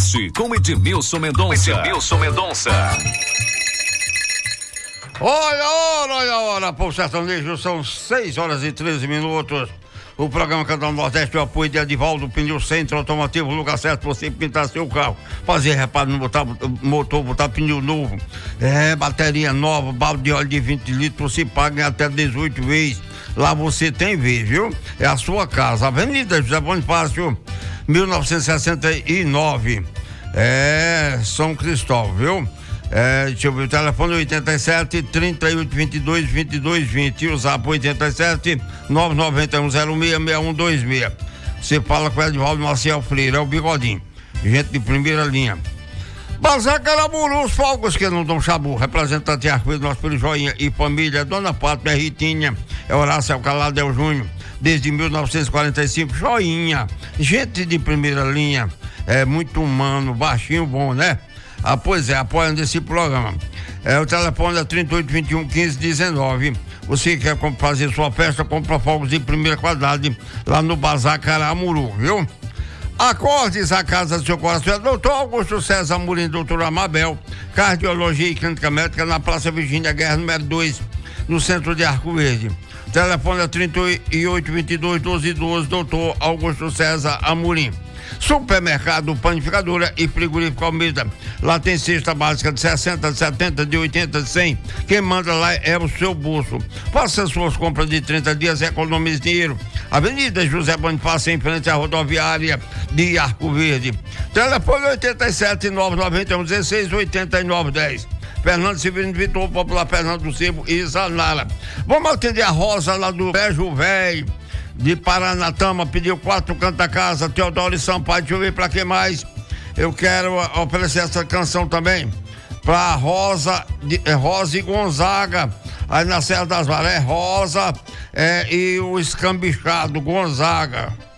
Oeste com Edmilson Mendonça. Olha a hora, povo sertanejo, são 6h13. O programa Canal Nordeste, o apoio de Edivaldo Pneu Centro Automotivo, lugar certo pra você pintar seu carro, fazer reparo no motor, botar pneu novo, bateria nova, balde de óleo de 20 litros, você paga em até 18 vezes. Lá você tem vez, viu? É a sua casa, Avenida José Bonifácio, 1969, São Cristóvão, viu? Deixa eu ver, o telefone 87 38 22 22 20 e o zap 87 991 06 6126. Você fala com o Edivaldo Maciel Freire, é o Bigodinho, gente de primeira linha. Bazar Caramuru, os fogos que não dão chabu, representante Arco-Íris, nosso filho Joinha e família, Dona Pátria, Ritinha, Horácio Alcalá, Del Júnior, desde 1945, Joinha, gente de primeira linha, muito humano, baixinho, bom, né? Pois é, apoiando esse programa. O telefone é 38 21 15 19. Você quer fazer sua festa, compra fogos de primeira qualidade lá no Bazar Caramuru, viu? Acordes a casa do seu coração, Dr. Augusto César Amorim, doutor Amabel, Cardiologia e Clínica Médica, na Praça Virgínia Guerra, número 2, no centro de Arco Verde. Telefone é 38 22 12 12, doutor Augusto César Amorim. Supermercado, panificadora e frigorífico Almeida. Lá tem cesta básica de 60, de 70, de 80, de 100. Quem manda lá é o seu bolso. Faça suas compras de 30 dias e economize dinheiro. Avenida José Bonifácio, em frente à rodoviária de Arco Verde. Telefone 87 991 16 89 10. Fernando Severino Vitor, Popular Fernando do Cebo e Zanara. Vamos atender a Rosa lá do Brejo Velho, de Paranatama, pediu 4 canta-casa, Teodoro e Sampaio. Deixa eu ver pra quem mais. Eu quero oferecer essa canção também pra Rosa e Gonzaga, aí na Serra das Varas, Rosa e o Escambichado Gonzaga.